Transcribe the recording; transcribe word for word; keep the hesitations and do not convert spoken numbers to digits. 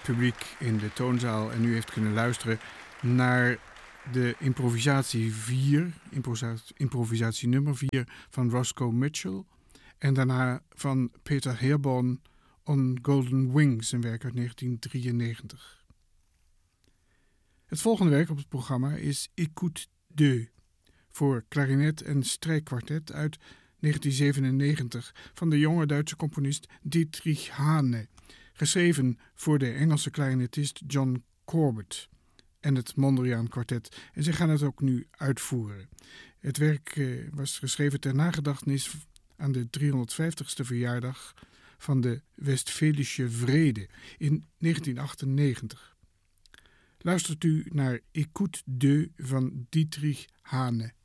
publiek in de toonzaal en u heeft kunnen luisteren naar de improvisatie vier, improvisatie, improvisatie nummer vier van Roscoe Mitchell en daarna van Peter Herborn On Golden Wings, een werk uit negentien drieënnegentig. Het volgende werk op het programma is Écoute deux voor klarinet en strijkkwartet uit negentien zevenennegentig van de jonge Duitse componist Dietrich Hane, geschreven voor de Engelse klarinetist John Corbett en het Mondriaan kwartet. En zij gaan het ook nu uitvoeren. Het werk eh, was geschreven ter nagedachtenis aan de driehonderdvijftigste verjaardag van de Westfälische Vrede in negentien achtennegentig. Luistert u naar Écoute deux van Dietrich Hane.